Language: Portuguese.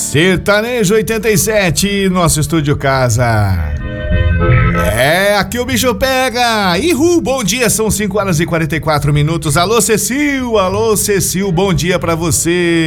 Sertanejo 87, nosso estúdio casa. Aqui o bicho pega. Ihu, bom dia, são 5 horas e 44 minutos. Alô, Cecil, bom dia pra você.